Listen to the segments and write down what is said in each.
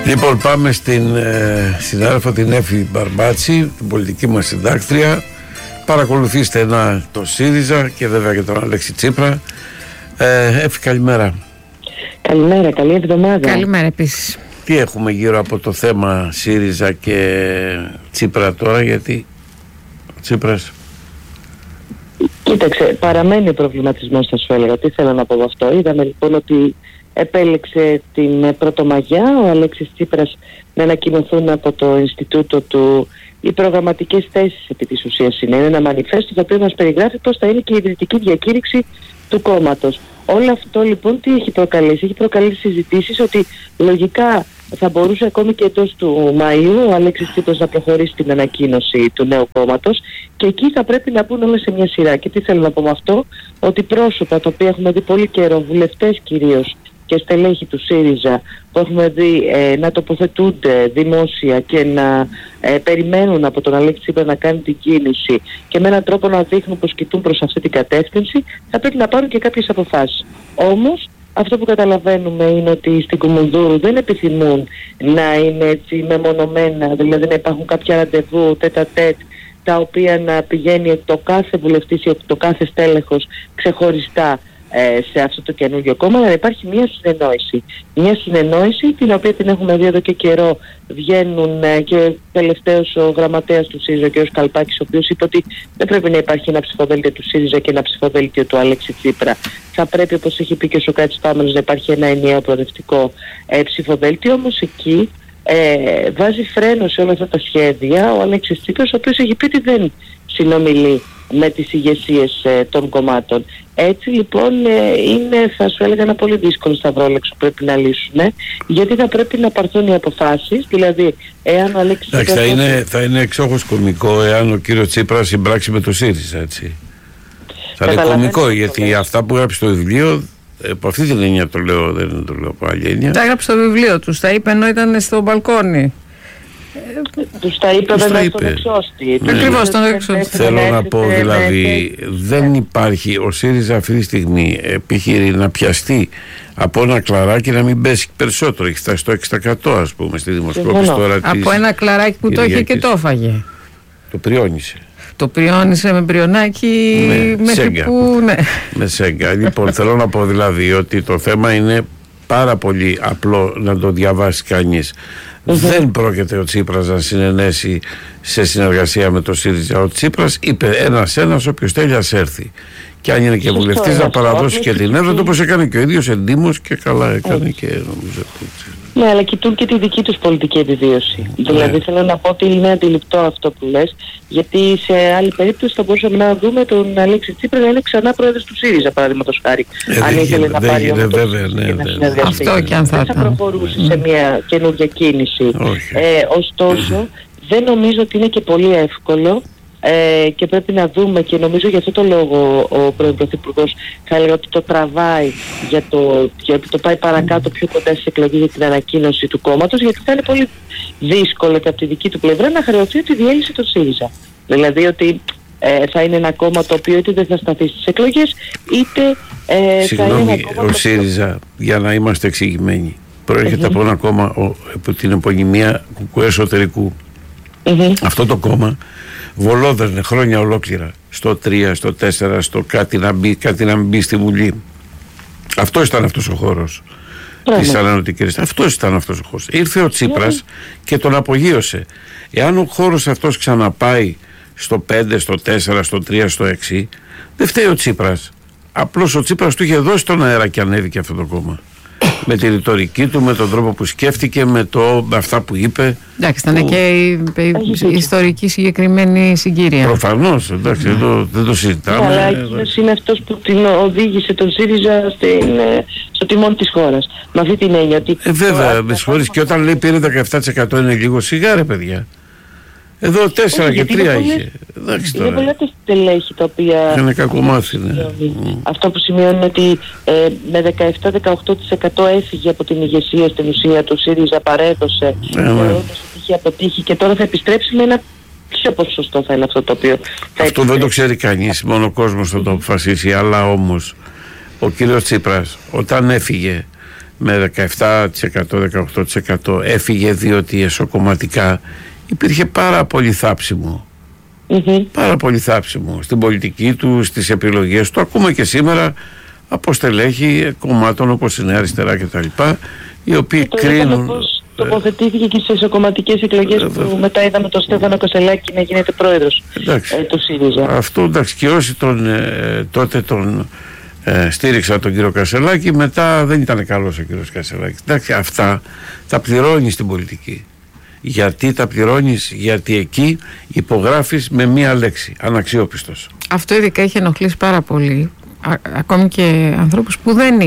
Λοιπόν, πάμε στην συνάδελφο την Εύη Μπαρμπάτση, την πολιτική μας συντάκτρια. Παρακολουθήστε το ΣΥΡΙΖΑ και βέβαια και τον Αλέξη Τσίπρα. Εύη, καλημέρα. Καλημέρα, καλή εβδομάδα. Καλημέρα επίσης. Τι έχουμε γύρω από το θέμα ΣΥΡΙΖΑ και Τσίπρα τώρα, γιατί ο Τσίπρας... Κοίταξε, παραμένει ο προβληματισμός, θα σου έλεγα. Τι θέλω να πω από αυτό. Είδαμε λοιπόν ότι επέλεξε την Πρωτομαγιά ο Αλέξης Τσίπρας να ανακοινωθούν από το Ινστιτούτο του οι προγραμματικές θέσεις επί της ουσίας. Είναι ένα μανιφέστο το οποίο μας περιγράφει πώς θα είναι και η ιδρυτική διακήρυξη του κόμματος. Όλο αυτό λοιπόν τι έχει προκαλέσει? Έχει προκαλέσει συζητήσεις ότι λογικά θα μπορούσε ακόμη και εντός του Μαΐου ο Αλέξης Τσίπρας να προχωρήσει την ανακοίνωση του νέου κόμματος και εκεί θα πρέπει να μπουν όλα σε μια σειρά. Και τι θέλω να πω με αυτό? Ότι πρόσωπα τα οποία έχουμε δει πολύ καιρό, βουλευτές κυρίως και στελέχη του ΣΥΡΙΖΑ που έχουμε δει να τοποθετούνται δημόσια και να περιμένουν από τον Αλέξη Τσίπρα να κάνει την κίνηση και με έναν τρόπο να δείχνουν πως κοιτούν προς αυτή την κατεύθυνση, θα πρέπει να πάρουν και κάποιες αποφάσεις. Όμως αυτό που καταλαβαίνουμε είναι ότι στην Κουμουνδούρου δεν επιθυμούν να είναι έτσι μεμονωμένα, δηλαδή να υπάρχουν κάποια ραντεβού τέτα-τέτ τα οποία να πηγαίνει το κάθε βουλευτής ή το κάθε στέλεχος ξεχωριστά σε αυτό το καινούργιο κόμμα, να υπάρχει μια συνεννόηση. Μια συνεννόηση την οποία την έχουμε δει εδώ και καιρό. Βγαίνουν και τελευταίος ο γραμματέας του ΣΥΡΙΖΑ, ο κ. Καλπάκης, ο οποίος είπε ότι δεν πρέπει να υπάρχει ένα ψηφοδέλτιο του ΣΥΡΙΖΑ και ένα ψηφοδέλτιο του Αλέξη Τσίπρα. Θα πρέπει, όπως έχει πει και ο Σωκράτης Πάμενος, να υπάρχει ένα ενιαίο προοδευτικό ψηφοδέλτιο. Όμως εκεί βάζει φρένο σε όλα αυτά τα σχέδια ο Αλέξης Τσίπρας, ο οποίος έχει πει ότι δεν συνομιλεί με τις ηγεσίες των κομμάτων. Έτσι λοιπόν είναι, θα σου έλεγα, ένα πολύ δύσκολο σταυρόλεξο που πρέπει να λύσουμε, γιατί θα πρέπει να πάρθουν οι αποφάσεις, δηλαδή εάν ο Αλέξης Τσίπρας... Θα είναι εξόχως κωμικό εάν ο κύριος Τσίπρας συμπράξει με το ΣΥΡΙΖΑ, έτσι. Θα είναι κωμικό, γιατί αυτά που γράψει στο βιβλίο, από αυτή την έννοια το λέω, δεν το λέω από άλλη έννοια. Τα έγραψε στο βιβλίο του, τα είπε ενώ ήταν στο μπαλκόνι. Τους τα είπε βέβαια στον εξώστη. Ακριβώς στον εξώστη. Θέλω να πω δηλαδή δεν υπάρχει ο ΣΥΡΙΖΑ αυτή τη στιγμή επιχείρει να πιαστεί από ένα κλαράκι να μην πέσει περισσότερο. Έχει φτάσει στο 6% ας πούμε στη δημοσκόπηση τώρα. Από ένα κλαράκι που το είχε και το έφαγε. Το πριόνισε. Το πριόνισε με πριονάκι μέχρι που... Ναι. Με σέγγα. Λοιπόν, θέλω να πω δηλαδή ότι το θέμα είναι πάρα πολύ απλό να το διαβάσει κανείς. Δεν πρόκειται ο Τσίπρας να συνενέσει σε συνεργασία με το ΣΥΡΙΖΑ. Ο Τσίπρας είπε ένας όποιος θέλει ας έρθει. Και αν είναι και βουλευτής να παραδώσει και την έδρα του, όπως έκανε και ο ίδιος εντύμως και καλά έκανε και νομίζω. Ναι, αλλά κοιτούν και τη δική τους πολιτική επιβίωση. Δηλαδή θέλω να πω ότι είναι αντιληπτό αυτό που λες, γιατί σε άλλη περίπτωση θα μπορούσαμε να δούμε τον Αλέξη Τσίπρα να είναι ξανά πρόεδρος του ΣΥΡΙΖΑ, παραδείγματος χάρη. Αν ήθελε να πάρει αυτό και αν θα προχωρούσε σε μια καινούργια κίνηση. Ωστόσο, δεν νομίζω ότι είναι και πολύ εύκολο. Και πρέπει να δούμε, και νομίζω για αυτό το λόγο ο πρώην Πρωθυπουργός θα έλεγα ότι το τραβάει γιατί το πάει παρακάτω πιο κοντά στις εκλογές για την ανακοίνωση του κόμματος, γιατί θα είναι πολύ δύσκολο και από τη δική του πλευρά να χρεωθεί ότι διέλυσε το ΣΥΡΙΖΑ. Δηλαδή ότι θα είναι ένα κόμμα το οποίο είτε δεν θα σταθεί στις εκλογές είτε θα είναι ένα κόμμα... Ο ΣΥΡΙΖΑ, για να είμαστε εξηγημένοι, προέρχεται από ένα κόμμα από την επωνυμία Κουκουέ Εσωτερικού. Αυτό το κόμμα βολόδερνε χρόνια ολόκληρα στο 3, στο 4, στο κάτι να μπει στη Βουλή. Αυτό ήταν αυτός ο χώρος της ανανοτικής. Αυτός ήταν αυτός ο χώρος. Ήρθε ο Τσίπρας και τον απογείωσε. Εάν ο χώρος αυτός ξαναπάει στο 5, στο 4, στο 3, στο 6, δεν φταίει ο Τσίπρας. Απλώς ο Τσίπρας του είχε δώσει τον αέρα και ανέβηκε αυτό το κόμμα. Με τη ρητορική του, με τον τρόπο που σκέφτηκε, με αυτά που είπε. Εντάξει, ήταν και η ιστορική συγκεκριμένη συγκύρια. Προφανώς, εντάξει, δεν το συζητάμε. Αλλά εκείνος είναι αυτός που την οδήγησε τον ΣΥΡΙΖΑ στο τιμόνι της χώρας. Με αυτή την έννοια ότι... Βέβαια, με συγχωρείς, και όταν λέει πήρε 17% είναι λίγο σιγά, παιδιά. Εδώ 4 και 3 είχε. Είναι πολλά τα στελέχη τα οποία... Είναι κακομάθη, ναι. Αυτό που σημειώνει είναι ότι με 17-18% έφυγε από την ηγεσία στην ουσία του ΣΥΡΙΖΑ, παρέδωσε, θεωρώντας ότι είχε αποτύχει και τώρα θα επιστρέψει με ένα πιο ποσοστό θα είναι αυτό το οποίο... Αυτό δεν το ξέρει κανείς, μόνο ο κόσμος θα το αποφασίσει, αλλά όμως ο κύριος Τσίπρας όταν έφυγε με 17%, 18%. Έφυγε διότι εσωκομματικά υπήρχε πάρα πολύ θάψιμο. Πάρα πολύ θάψιμο στην πολιτική του, στις επιλογές του. Ακούμε και σήμερα από στελέχη κομμάτων όπως η Νέα Αριστερά κτλ. Οι οποίοι κρίνουν. Πώς τοποθετήθηκε και στις εσωκομματικές εκλογές που μετά είδαμε τον Στέφανο Κασελάκη να γίνεται πρόεδρος του ΣΥΡΙΖΑ. Αυτό εντάξει, και όσοι τότε τον στήριξαν τον κύριο Κασελάκη, μετά δεν ήταν καλός ο κύριος Κασελάκη. Εντάξει, αυτά τα πληρώνεις στην πολιτική. Γιατί τα πληρώνεις? Γιατί εκεί υπογράφεις με μία λέξη, αναξιόπιστος. Αυτό ειδικά είχε ενοχλήσει πάρα πολύ ακόμη και ανθρώπους που δεν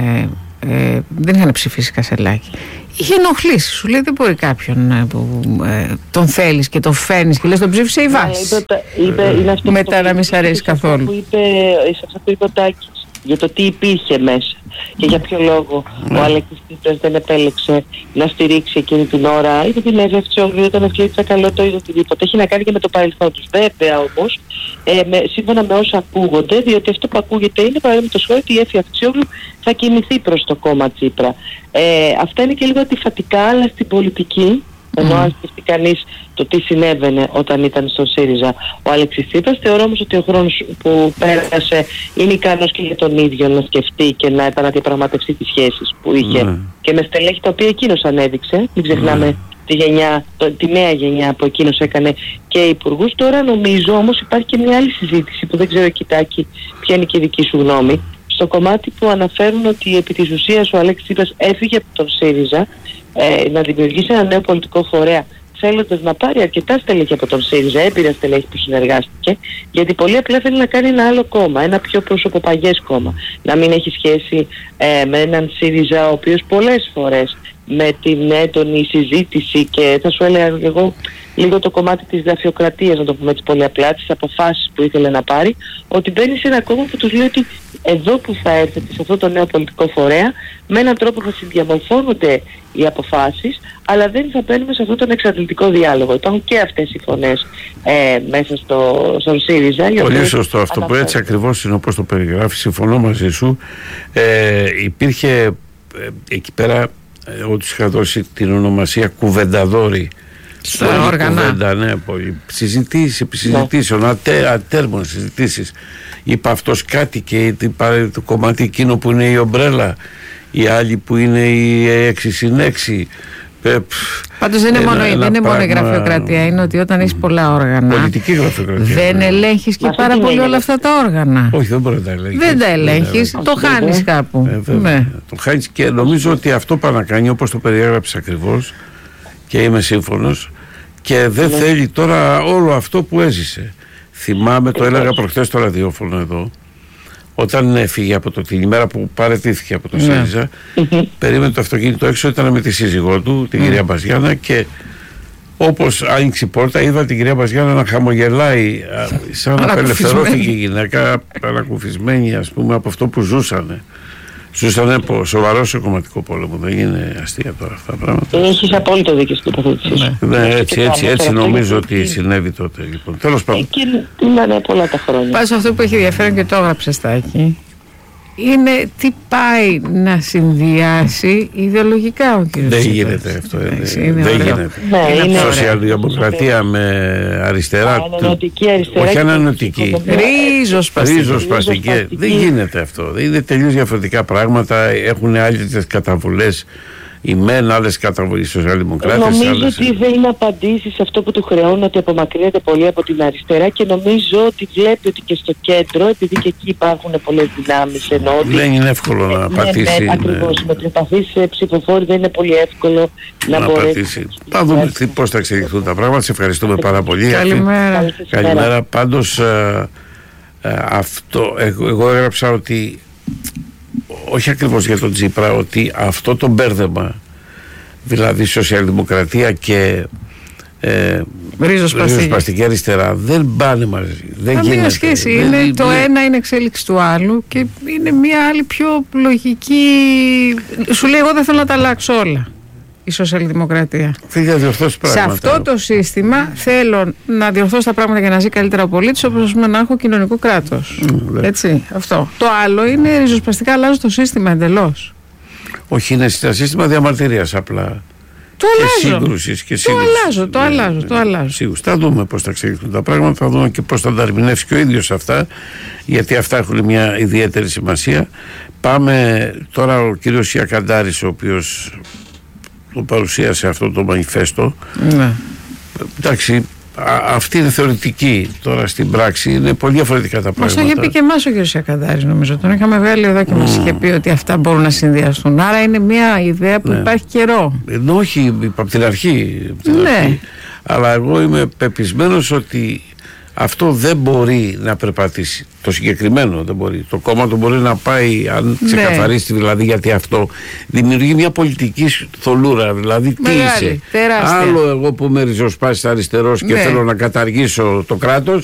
είχαν ψηφίσει Κασελάκη. Είχε ενοχλήσει, σου λέει δεν μπορεί κάποιον που τον θέλεις και τον φέρνεις και λες τον ψήφισε η βάση. Μετά να μην σ' αρέσει καθόλου. Αυτό που είπε ο Τάκης για το τι υπήρχε μέσα και για ποιο λόγο ο Αλέξης Τσίπρας δεν επέλεξε να στηρίξει εκείνη την ώρα, είτε την Εύη Αυξιόγλου, είτε τον Ευκλήτη Τσακαλώτο ή οτιδήποτε. Έχει να κάνει και με το παρελθόν τους. Βέβαια όμως, σύμφωνα με όσα ακούγονται, διότι αυτό που ακούγεται είναι παραδείγματος χάρη ότι η Εύη Αυξιόγλου θα κινηθεί προς το κόμμα Τσίπρα. Αυτά είναι και λίγο αντιφατικά, αλλά στην πολιτική. Ενώ αν σκεφτεί κανείς το τι συνέβαινε όταν ήταν στο ΣΥΡΙΖΑ ο Αλέξης Τσίπρας, θεωρώ όμως ότι ο χρόνος που πέρασε είναι ικανός και για τον ίδιο να σκεφτεί και να επαναδιαπραγματευτεί τις σχέσεις που είχε και με στελέχη τα οποία εκείνος ανέδειξε. Μην ξεχνάμε τη νέα γενιά που εκείνος έκανε και υπουργούς. Τώρα νομίζω όμως υπάρχει και μια άλλη συζήτηση που δεν ξέρω, Κιτάκη, ποια είναι και η δική σου γνώμη, στο κομμάτι που αναφέρουν ότι επί της ουσίας ο Αλέξης Τσίπρας έφυγε από τον ΣΥΡΙΖΑ να δημιουργήσει ένα νέο πολιτικό φορέα, θέλοντας να πάρει αρκετά στελέχη από τον ΣΥΡΙΖΑ, έμπειρα στελέχη που συνεργάστηκε, γιατί πολύ απλά θέλει να κάνει ένα άλλο κόμμα, ένα πιο προσωποπαγές κόμμα. Να μην έχει σχέση με έναν ΣΥΡΙΖΑ ο οποίος πολλές φορές με την έντονη συζήτηση και θα σου έλεγα εγώ λίγο το κομμάτι της γραφειοκρατίας, να το πούμε έτσι πολύ απλά, τις αποφάσεις που ήθελε να πάρει, ότι μπαίνει σε ένα κόμμα που τους λέει ότι εδώ που θα έρθετε σε αυτό το νέο πολιτικό φορέα, με έναν τρόπο θα συνδιαμορφώνονται οι αποφάσεις, αλλά δεν θα μπαίνουμε σε αυτόν τον εξαντλητικό διάλογο. Υπάρχουν και αυτές οι φωνές μέσα στον ΣΥΡΙΖΑ. Πολύ σωστό αυτό που έτσι ακριβώς είναι όπως το περιγράφει, συμφωνώ μαζί σου. Υπήρχε εκεί πέρα, εγώ τους είχα δώσει την ονομασία κουβενταδόροι. Στα όργανα. Κουβέντα, ναι, συζητήσεων, ατέρμονες συζητήσεις. Είπα αυτός κάτι και το κομμάτι εκείνο που είναι η ομπρέλα, οι άλλοι που είναι η 6συν6. Πάντως δεν είναι μόνο η γραφειοκρατία, είναι ότι όταν έχεις πολλά όργανα, πολιτική γραφειοκρατία, δεν ελέγχεις και πάρα πολύ όλα αυτά τα όργανα. Όχι, δεν μπορεί να τα ελέγχεις. Δεν τα ελέγχεις, το χάνεις κάπου. Το χάνεις και νομίζω ότι αυτό πάει να κάνει όπως το περιέγραψες ακριβώς και είμαι σύμφωνος, και δεν θέλει τώρα όλο αυτό που έζησε. Θυμάμαι, το έλεγα προχθές στο ραδιόφωνο εδώ, όταν έφυγε από την ημέρα που παραιτήθηκε από το ΣΥΡΙΖΑ, περίμενε το αυτοκίνητο έξω, ήταν με τη σύζυγό του, την κυρία Μπαζιάννα, και όπως άνοιξε η πόρτα είδα την κυρία Μπαζιάννα να χαμογελάει, σαν να απελευθερώθηκε η γυναίκα, ανακουφισμένη ας πούμε από αυτό που ζούσανε. Ζούσανε σοβαρό σε κομματικό πόλεμο. Δεν είναι αστεία τώρα αυτά τα πράγματα. Έχεις απόλυτο δίκιο στην τοποθέτησή σου. Ναι, έτσι νομίζω ότι συνέβη τότε. Λοιπόν, τέλος πάντων. Εκεί είναι πολλά τα χρόνια. Πάντως αυτό που έχει ενδιαφέρον και το έγραψε Στάκη, είναι τι πάει να συνδυάσει ιδεολογικά ο κ. Δεν γίνεται αυτό. Δεν γίνεται. Σοσιαλδημοκρατία με αριστερά. Ανανεωτική αριστερά. Όχι ανανεωτική. Ριζοσπαστική. Δεν γίνεται αυτό. Είναι τελείως διαφορετικά πράγματα. Έχουν άλλες καταβολές οι μεν, άλλες καταβολές σοσιαλδημοκράτες. Νομίζω ότι δεν απαντήσει σε αυτό που του χρεώνουν, ότι απομακρύνεται πολύ από την αριστερά, και νομίζω ότι βλέπει ότι και στο κέντρο, επειδή και εκεί υπάρχουν πολλές δυνάμεις, δεν είναι εύκολο να πατήσει. Ακριβώς, με τριπαθείς ψηφοφόροι δεν είναι πολύ εύκολο να μπορέσει. Θα δούμε πώς θα εξελιχθούν τα πράγματα. Σε ευχαριστούμε πάρα πολύ. Καλημέρα. Πάντως αυτό, εγώ έγραψα ότι όχι ακριβώς για τον Τσίπρα, ότι αυτό το μπέρδεμα, δηλαδή σοσιαλδημοκρατία και ριζοσπαστική αριστερά, δεν πάνε μαζί. Δεν γίνεται. Καμία σχέση. Το ένα είναι εξέλιξη του άλλου και είναι μια άλλη πιο λογική. Σου λέει, εγώ δεν θέλω να τα αλλάξω όλα. Η σοσιαλδημοκρατία. Σε αυτό το σύστημα θέλω να διορθώσω τα πράγματα για να ζει καλύτερα ο πολίτης, όπως να έχω κοινωνικό κράτος. Έτσι, αυτό. Το άλλο είναι ριζοσπαστικά, αλλάζω το σύστημα εντελώς. Όχι, είναι ένα σύστημα διαμαρτυρίας απλά. Το και αλλάζω. σύγκρουσης και Το αλλάζω. Σίγουρα. Θα δούμε πώς θα εξελιχθούν τα πράγματα, θα δούμε και πώς θα τα ερμηνεύσει και ο ίδιος αυτά, γιατί αυτά έχουν μια ιδιαίτερη σημασία. Πάμε τώρα ο κύριος Ιακαντάρης, ο οποίος το παρουσίασε αυτό το μανιφέστο. Ναι. Εντάξει, αυτή είναι θεωρητική. Τώρα στην πράξη είναι πολύ διαφορετικά τα πράγματα. Μας είχε πει και εμάς ο κ. Ιακαντάρης, νομίζω. Τον είχαμε βγάλει εδώ και μας είχε πει ότι αυτά μπορούν να συνδυαστούν. Άρα είναι μια ιδέα που υπάρχει καιρό. Ενώ όχι, από την αρχή. Ναι. Αλλά εγώ είμαι πεπισμένος ότι αυτό δεν μπορεί να περπατήσει. Το συγκεκριμένο δεν μπορεί. Το κόμμα του μπορεί να πάει, αν ξεκαθαρίσει, δηλαδή, γιατί αυτό δημιουργεί μια πολιτική θολούρα. Δηλαδή, τι είσαι. Τεράστια. Άλλο εγώ που είμαι ριζοσπάσης αριστερός και θέλω να καταργήσω το κράτος,